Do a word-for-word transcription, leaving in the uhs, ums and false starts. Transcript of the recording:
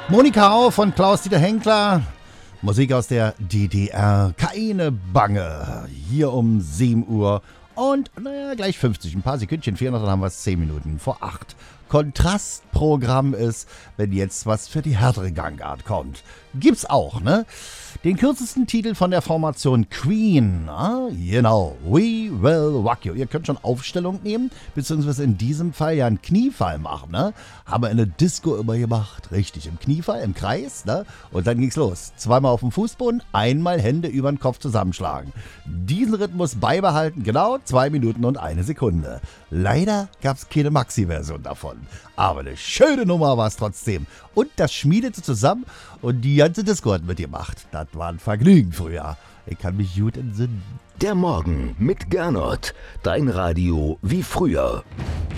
Monika Au von Klaus-Dieter Henkler. Musik aus der D D R. Keine Bange. Hier um sieben Uhr. Und naja, gleich fünfzig. Ein paar Sekündchen fehlen noch, dann haben wir es zehn Minuten vor acht. Kontrastprogramm ist, wenn jetzt was für die härtere Gangart kommt. Gibt's auch, ne? Den kürzesten Titel von der Formation Queen. Ah, genau. We Will Rock You. Ihr könnt schon Aufstellung nehmen, beziehungsweise in diesem Fall ja einen Kniefall machen, ne? Haben wir in der Disco immer gemacht. Richtig, im Kniefall, im Kreis, ne? Und dann ging's los. Zweimal auf dem Fußboden, einmal Hände über den Kopf zusammenschlagen. Diesen Rhythmus beibehalten, genau zwei Minuten und eine Sekunde. Leider gab's keine Maxi-Version davon. Aber eine schöne Nummer war es trotzdem. Und das schmiedete zusammen und die ganze Disco hat mitgemacht. Das war ein Vergnügen früher. Ich kann mich gut entsinnen. Der Morgen mit Gernot. Dein Radio wie früher.